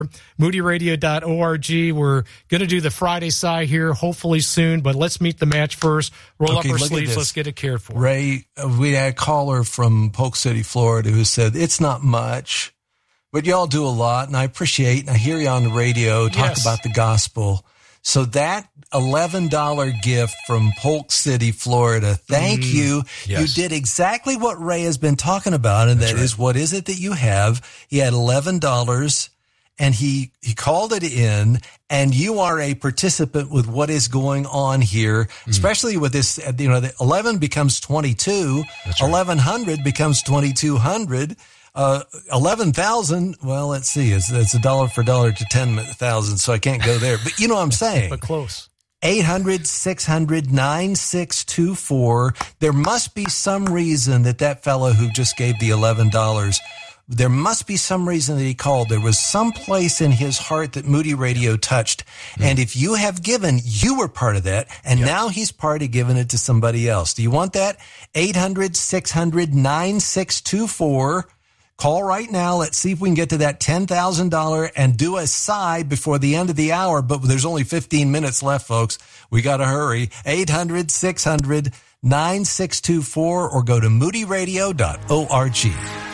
moodyradio.org. We're going to do the Friday side here, hopefully soon, but let's meet the match first. Roll up our sleeves. Let's get it cared for. Ray, we had a caller from Polk City, Florida, who said, it's not much, but y'all do a lot, and I appreciate, and I hear you on the radio talk about the gospel. So that $11 gift from Polk City, Florida, thank you. Yes. You did exactly what Ray has been talking about, and that is, what is it that you have? He had $11, and he called it in, and you are a participant with what is going on here, especially with this, the 11 becomes 22, 1,100 becomes 2,200. 11,000. Well, let's see. It's a dollar for dollar to 10,000. So I can't go there, but you know what I'm saying. But close. 800-600-9624. There must be some reason that fellow who just gave the $11, there must be some reason that he called. There was some place in his heart that Moody Radio touched. And if you have given, you were part of that. And now he's part of giving it to somebody else. Do you want that? 800-600-9624. Call right now. Let's see if we can get to that $10,000 and do a side before the end of the hour. But there's only 15 minutes left, folks. We got to hurry. 800-600-9624 or go to moodyradio.org.